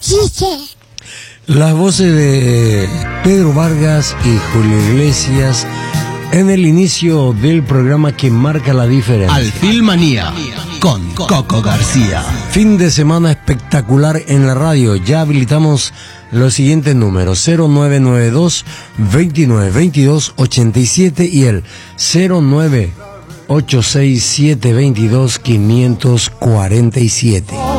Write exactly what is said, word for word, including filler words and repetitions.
Chiche. Las voces de Pedro Vargas y Julio Iglesias en el inicio del programa que marca la diferencia. Alfilmanía con Coco García. Fin de semana espectacular en la radio. Ya habilitamos los siguientes números: cero nueve nueve dos, veintinueve, veintidós, ochenta y siete y el cero nueve ocho seis siete, veintidós, quinientos cuarenta y siete.